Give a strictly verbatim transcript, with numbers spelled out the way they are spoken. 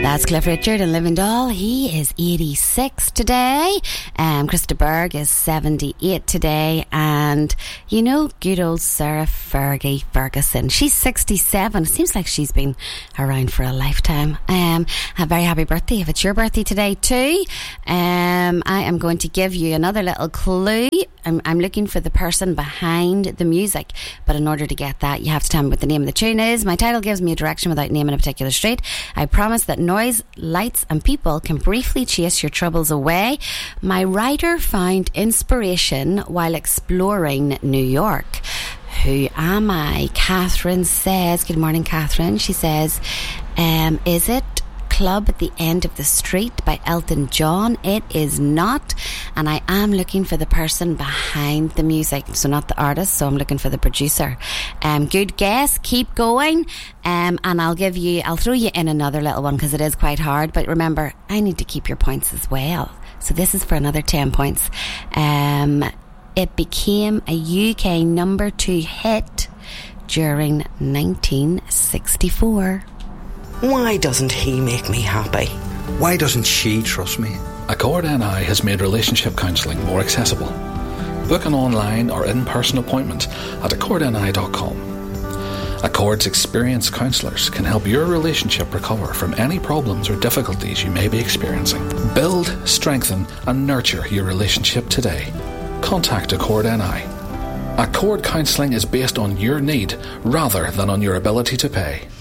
That's Cliff Richard and Living Doll. He is eighty-six today. Um, Krista Berg is seventy-eight today. And, you know, good old Sarah Fergie Ferguson. She's sixty-seven. It seems like she's been around for a lifetime. Um, a very happy birthday if it's your birthday today too. Um, I am going to give you another little clue. I'm, I'm looking for the person behind the music. But in order to get that, you have to tell me what the name of the tune is. My title gives me a direction without naming a particular street. I promise that noise, lights and people can briefly chase your troubles away. My writer found inspiration while exploring New York. Who am I? Catherine says, good morning, Catherine. She says, um, is it Club at the End of the Street by Elton John? It is not, and I am looking for the person behind the music, so not the artist, so I'm looking for the producer. Um, good guess, keep going, um, and I'll give you, I'll throw you in another little one because it is quite hard, but remember, I need to keep your points as well, so this is for another ten points. Um, it became a U K number two hit during nineteen sixty-four. Why doesn't he make me happy? Why doesn't she trust me? Accord N I has made relationship counselling more accessible. Book an online or in-person appointment at accord n i dot com. Accord's experienced counsellors can help your relationship recover from any problems or difficulties you may be experiencing. Build, strengthen and nurture your relationship today. Contact Accord N I. Accord counselling is based on your need rather than on your ability to pay.